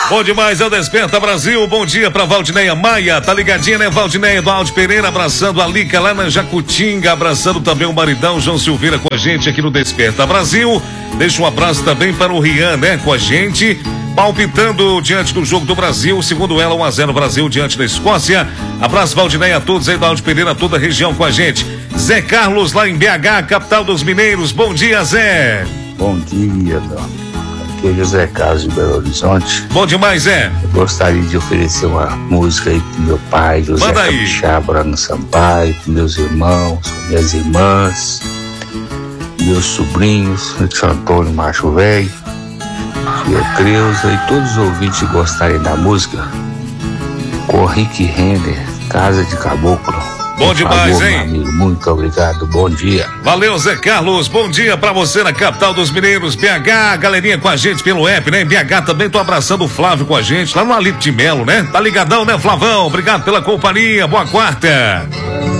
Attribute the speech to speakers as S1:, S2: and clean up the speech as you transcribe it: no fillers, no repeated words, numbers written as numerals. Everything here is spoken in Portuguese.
S1: Bom demais, é o Desperta Brasil. Bom dia pra Valdineia Maia, tá ligadinha, né? Valdineia do Aldo Pereira, abraçando a Lica lá na Jacutinga, abraçando também o maridão João Silveira com a gente aqui no Desperta Brasil. Deixa um abraço também para o Rian, né? Com a gente, palpitando diante do jogo do Brasil, segundo ela, 1-0 Brasil diante da Escócia. Abraço, Valdineia, a todos aí do Aldo Pereira, toda a região com a gente. Zé Carlos lá em BH, capital dos mineiros. Bom dia, Zé.
S2: Bom dia, meu amigo. Aqui é José Carlos de Belo Horizonte.
S1: Bom demais, Zé.
S2: Eu gostaria de oferecer uma música aí pro meu pai, José Capixaba, no Sampaio, pros meus irmãos, minhas irmãs, meus sobrinhos, Tio Antônio Macho Velho, Tia Creuza e todos os ouvintes que gostarem da música, com Rick Renner, Casa de Caboclo.
S1: Bom demais,
S2: favor,
S1: hein?
S2: Meu amigo, muito obrigado, bom dia.
S1: Valeu, Zé Carlos, bom dia pra você na capital dos mineiros, BH, galerinha com a gente pelo app, né? Em BH também tô abraçando o Flávio com a gente, lá no Alito de Melo, né? Tá ligadão, né, Flavão? Obrigado pela companhia, boa quarta.